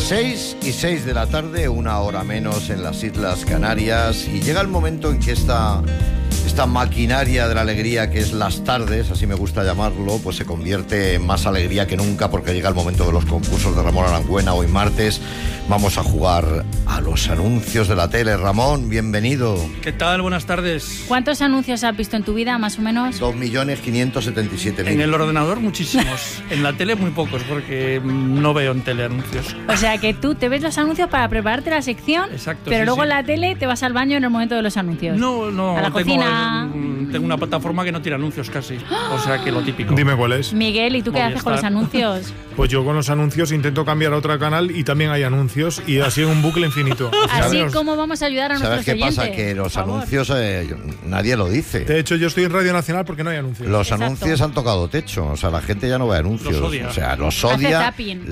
6:06 de la tarde, 1 hora menos en las Islas Canarias, y llega el momento en que esta maquinaria de la alegría, que es las tardes, así me gusta llamarlo, pues se convierte en más alegría que nunca, porque llega el momento de los concursos de Ramón Arangüena. Hoy martes vamos a jugar a los anuncios de la tele. Ramón, bienvenido. ¿Qué tal? Buenas tardes. ¿Cuántos anuncios has visto en tu vida, más o menos? 2.577.000. En el ordenador muchísimos. En la tele muy pocos, porque no veo en tele anuncios. O sea que tú te ves los anuncios para prepararte la sección. Exacto, pero sí, luego sí. en la tele te vas al baño en el momento de los anuncios. No, a la cocina. Tengo una plataforma que no tira anuncios casi. O sea que lo típico. Dime cuál es. Miguel, ¿y tú qué haces con los anuncios? Pues yo con los anuncios intento cambiar a otro canal y también hay anuncios, y así en un bucle infinito. Así como vamos a ayudar a nuestros ¿Sabes qué oyentes? pasa? Que los anuncios nadie lo dice. De hecho, yo estoy en Radio Nacional porque no hay anuncios. Los Exacto. anuncios han tocado techo, o sea, la gente ya no ve anuncios. Los odia. O sea, los Hace odia. zapping.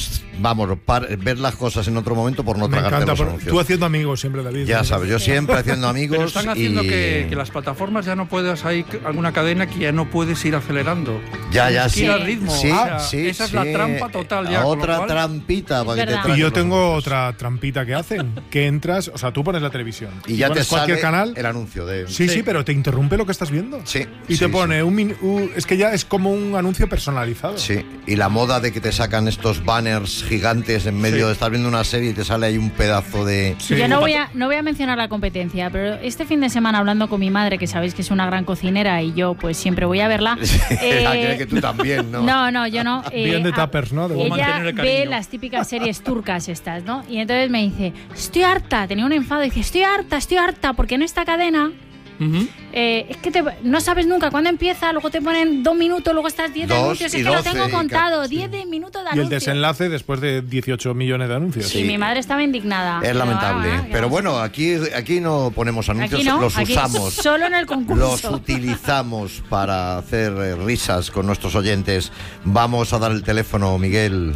Ver las cosas en otro momento por no Me tragarte encanta. los Tú anuncios. haciendo amigos siempre, David. Ya sabes, yo siempre haciendo amigos. Pero están haciendo y... que las plataformas ya no puedas, hay alguna cadena que ya no puedes ir acelerando. Ya, Tienes que sí. ir al ritmo. Sí, O sea, sí, esa es sí. la trampa total ya. con lo Otra cual- trampita para que te verdad. traguen Y yo los tengo anuncios. otra trampita que hacen, que entras, o sea, tú pones la televisión Y ya te pones sale cualquier canal. el anuncio de... Sí, pero te interrumpe lo que estás viendo. Sí, Y sí, te pone es que ya es como un anuncio personalizado. Sí, y la moda de que te sacan estos banners gigantes en medio Sí. de estar viendo una serie y te sale ahí un pedazo de... Sí. Yo no voy a mencionar la competencia, pero este fin de semana, hablando con mi madre, que sabéis que es una gran cocinera y yo pues siempre voy a verla. Creo que tú también, ¿no? No, yo no. Bien de tuppers, ¿no? De Ella- Ella mantener el ve cariño. las típicas series turcas estas, ¿no? Y entonces me dice, estoy harta, tenía un enfado, y dice, estoy harta, porque en esta cadena Ujú. es que no sabes nunca cuándo empieza, luego te ponen 2 minutos, luego estás 10 de 2 anuncios, y es que lo 12 tengo y contado, 10 de minutos de Y el anuncios. desenlace después de 18 millones de anuncios. Y mi madre estaba indignada. Es Pero, lamentable. ¿qué Pero vamos a bueno, aquí no ponemos hacer? anuncios, Aquí no, los aquí usamos. solo en el concurso. Los utilizamos para hacer risas con nuestros oyentes. Vamos a dar el teléfono, Miguel.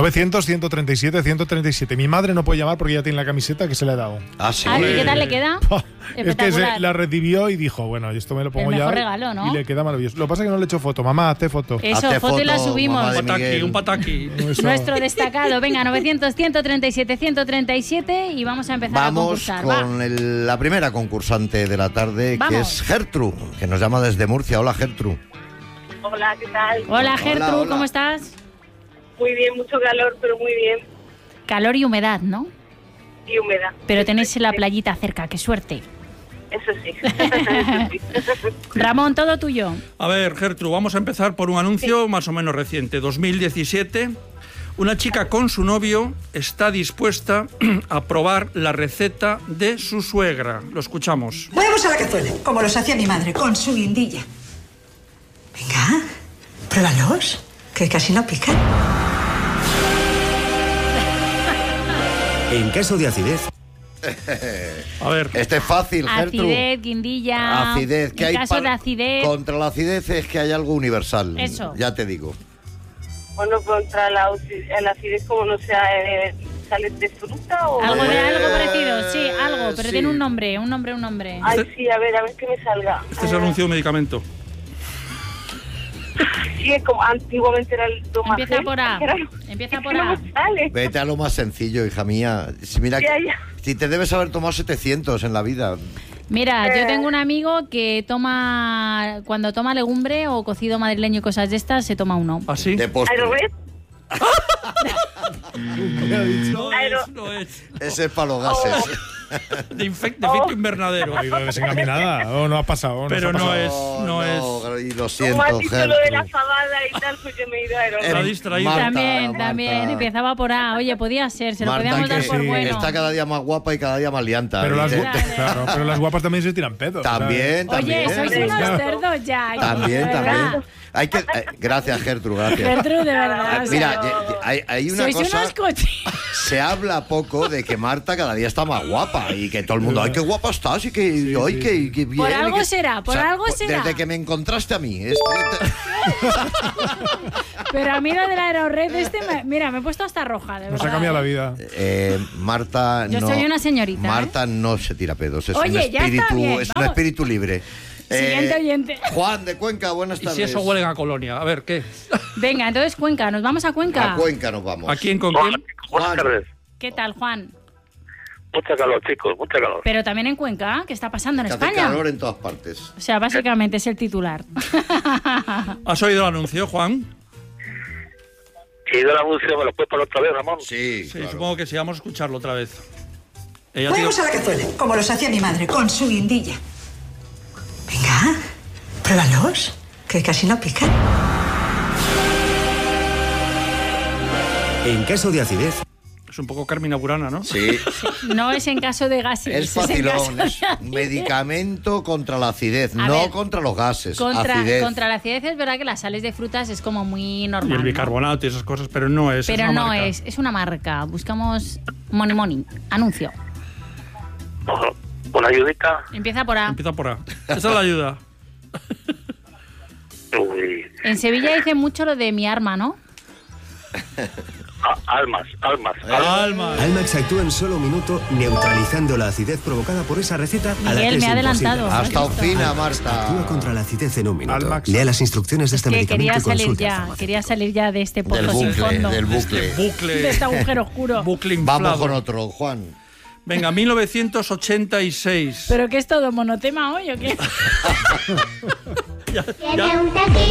900-137-137. Mi madre no puede llamar porque ya tiene la camiseta que se le ha dado. Ah, sí. Ay, ¿qué tal le queda? Es que Espectacular. la recibió y dijo, bueno, esto me lo pongo El ya. mejor regalo, ¿no? Y le queda maravilloso. Lo que pasa es que no le he hecho foto. Mamá, hazte foto. Eso, Hazte foto y la foto, subimos. mamá de Pataki, Miguel. un pataki. Eso. Nuestro destacado. Venga, 900-137-137 y vamos a empezar a Vamos concursar. Va. con la primera concursante de la tarde, que Vamos. es Gertrude, que nos llama desde Murcia. Hola, Gertrude. Hola, ¿qué tal? Hola, Gertrude, hola. ¿cómo estás? Muy bien, mucho calor, pero muy bien. Calor y humedad, ¿no? Y humedad. Pero tenéis la playita cerca, qué suerte. Eso sí. Ramón, todo tuyo. A ver, Gertrude, vamos a empezar por un anuncio más o menos reciente. 2017. Una chica con su novio está dispuesta a probar la receta de su suegra. Lo escuchamos. Vamos a la cazuela, como los hacía mi madre, con su guindilla. Venga, pruébalos, que casi no pican. En caso de acidez, A ver, Este es fácil, Gertrude. Acidez, guindilla. Acidez. En caso de acidez. Contra la acidez es que hay algo universal. Eso. Ya te digo. Bueno, contra la acidez, como no sea, ¿sale de fruta o...? Algo de algo parecido, sí, algo, pero sí. tiene un nombre. Ay, sí, a ver que me salga. este es anuncio de un medicamento. Sí, es como antiguamente era el tomate. Empieza por A. Empieza por A. No me sale. Vete a lo más sencillo, hija mía. Si, mira, Ya, ya. si te debes haber tomado 700 en la vida. Mira, yo tengo un amigo que cuando toma legumbre o cocido madrileño y cosas de estas, se toma uno. ¿Así? De postre. Aerovet. No es. Ese es para los gases. De efecto invernadero. Ha ido desencaminada. O no ha pasado. Pero se ha no pasado. es. Y lo siento, Como has dicho lo de la Gertrude. fabada y tal, pues yo me he ido a Aerovet. Está distraído. Marta, También, Marta. empezaba por A. Oye, podía ser, se lo Marta, podíamos dar que por sí, bueno. está cada día más guapa y cada día más lianta. Pero las, ¿viste? claro, pero las guapas también se tiran pedos. También, Oye, también. sois unos cerdos ya. También, de verdad. también. Hay que, gracias, Gertrude, gracias. Gertrude, de verdad. o sea, Mira, hay una sois cosa. unos coches. Se habla poco de que Marta cada día está más guapa y que todo el mundo, ay, qué guapa estás y que, ay, que bien. Por y algo que-". será, por algo será. Desde que me encontraste a mí. Pero a mí lo del Aerored mira, me he puesto hasta roja, de Nos verdad. ha cambiado la vida. Marta Yo no. soy una señorita, Marta no se tira pedos. Es Oye, un ya está espíritu, bien, es un vamos. espíritu libre. Siguiente oyente. Juan de Cuenca, buenas Y tardes. si eso huele a colonia. A ver, ¿qué? Venga, entonces Cuenca, nos vamos a Cuenca. A Cuenca nos vamos. ¿A quién con quién? Juan, ¿Qué tal, Juan? Mucha calor, chicos, mucha calor. Pero también en Cuenca, ¿qué está pasando en Hace España? calor en todas partes. O sea, básicamente es el titular. ¿Has oído el anuncio, Juan? ¿He ido al anuncio? ¿Me lo puedes poner otra vez, Ramón? Sí, Sí, claro. supongo que sí. Vamos a escucharlo otra vez. Ella Huevos a la cazuela, como los hacía mi madre, con su guindilla. Venga, pruébalos, que casi no pican. En caso de acidez, es un poco Carmina Burana, ¿no? Sí, No es en caso de gases. es en facilón. caso Es un medicamento contra la acidez, A no ver, contra los gases. Contra acidez. la acidez es verdad que las sales de frutas es como muy Y normal. el ¿no? bicarbonato y esas cosas, pero no es. Pero es una no marca. es una marca. Buscamos Money. Anuncio. Ojo, una ayudita. Empieza por A. Empieza por A. Esa es la ayuda. Uy. En Sevilla dicen mucho lo de mi arma, ¿no? Almas. Alma. Almax actúa en solo un minuto neutralizando la acidez provocada por esa receta a la Miguel, que es me ha imposible. adelantado. Hasta oficina, Almax Marta. actúa contra la acidez en un minuto. Almax. Lea las instrucciones de este Que medicamento quería y salir consulte al ya. farmacéutico. Quería salir ya de este Del pozo sin bucle, fondo. del Este bucle. bucle. De este agujero oscuro. Bucle inflado. Vamos con otro, Juan. Venga, 1986. ¿Pero qué es todo monotema hoy o qué? Ya- Tiene un taquito.